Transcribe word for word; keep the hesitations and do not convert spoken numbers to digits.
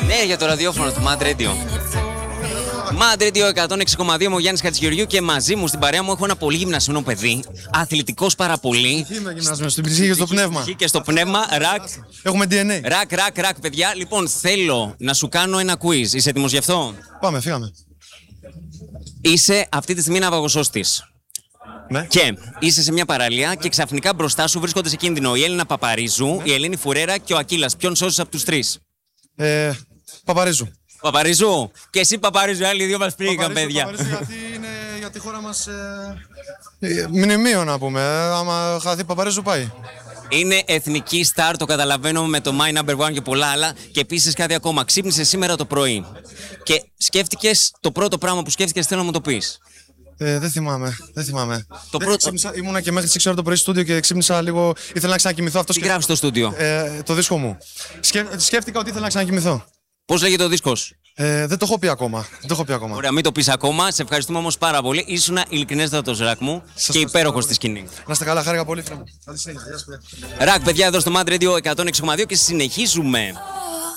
Ναι, για το ραδιόφωνο του Mad Radio. Mad Radio εκατόν έξι κόμμα δύο, είμαι ο Γιάννης Χατζηγεωργίου και μαζί μου στην παρέα μου έχω ένα πολύ γυμνασμένο παιδί. Αθλητικός πάρα πολύ. Τι είμαι γυμνασμένος, στην ψυχή και στο πνεύμα. Και στο πνεύμα, ρακ. Έχουμε ντι εν έι. Ρακ, ρακ, ρακ, παιδιά. Λοιπόν, θέλω να σου κάνω ένα quiz. Είσαι έτοιμος γι' αυτό? Πάμε, φύγαμε. Είσαι αυτή τη στιγμή ναυαγοσός της. Ναι. Και είσαι σε μια παραλία και ξαφνικά μπροστά σου βρίσκονται σε κίνδυνο η Έλληνα Παπαρίζου, ναι. η Ελένη Φουρέρα και ο Ακύλας. Ποιον σώζεις από τους τρεις? Ε, Παπαρίζου. Παπαρίζου. Και εσύ Παπαρίζου, οι άλλοι δύο μας πήγαν, παιδιά. Παπαρίζου, γιατί είναι για τη χώρα μας ε... μνημείο να πούμε. Άμα χαθεί Παπαρίζου πάει. Είναι εθνική στάρ, το καταλαβαίνω, με το My Number One και πολλά άλλα. Και επίσης κάτι ακόμα. Ξύπνησε σήμερα το πρωί και σκέφτηκες, το πρώτο πράγμα που σκέφτηκες, θέλω να μου το πεις. Ε, δεν θυμάμαι, δεν θυμάμαι. Το δεν, πρώτο... ξύπνησα, ήμουνα και μέχρι τις έξι ώρα το πρωί στο στούντιο και ξύπνησα λίγο. Ήθελα να ξανακοιμηθώ. Αυτό Τι γράφεις στο στούντιο? Ε, το δίσκο μου. Σκέφ, σκέφτηκα ότι ήθελα να ξανακοιμηθώ. Πώς λέγεται ο δίσκος? Ε, δεν το έχω πει ακόμα. Δεν το έχω πει ακόμα. Ωραία, μην το πεις ακόμα. Σε ευχαριστούμε όμως πάρα πολύ. Ήσουν ειλικρινέστατος, Ρακ μου, σας και υπέροχος στη σκηνή. Να είστε καλά, χάρηκα πολύ. Ρακ, παιδιά, εδώ στο Mad Radio εκατόν έξι κόμμα δύο και συνεχίζουμε.